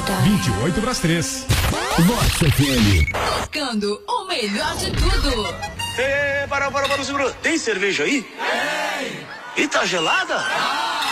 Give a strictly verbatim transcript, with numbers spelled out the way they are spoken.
vinte e oito para as três. Vox F M. Tocando o melhor de tudo. Ei, para, para, para, segura. Tem cerveja aí? Tem. E tá gelada?